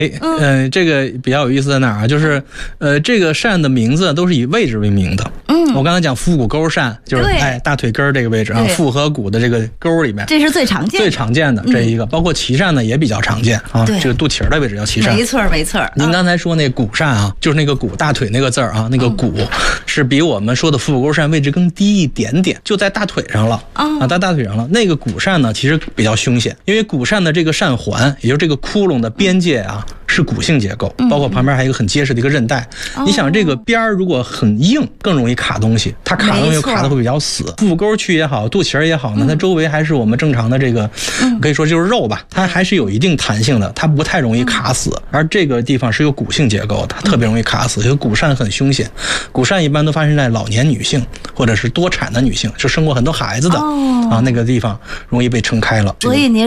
这个比较有意思在哪儿啊？就是这个疝的名字都是以位置为名的。我刚才讲腹股沟疝，就是大腿根这个位置啊，腹和骨的这个沟里面， 这是最常见的这一个，包括脐疝呢也比较常见啊，这个肚脐的位置叫脐疝。 没错。 您刚才说那骨疝啊，就是那个骨大腿那个字啊，那个骨是比我们说的腹股沟疝位置更低一点点，就在大腿上了啊，在大腿上了。那个骨疝呢，其实比较凶险，因为骨疝的这个疝环，也就是这个窟窿的边界啊，是骨性结构，包括旁边还有一个很结实的一个韧带。你想这个边儿如果很硬，更容易卡东西，它卡东西卡的会比较死。腹股沟区也好，肚脐也好呢，它周围还是我们正常的这个，可以说就是肉吧，它还是有一定弹性的，它不太容易卡死。而这个地方是有骨性结构的，它特别容易卡死，所以骨疝很凶险。骨疝一般都发生在老年女性或者是多产的女性，就生过很多孩子的啊，那个地方容易被撑开了。 所以您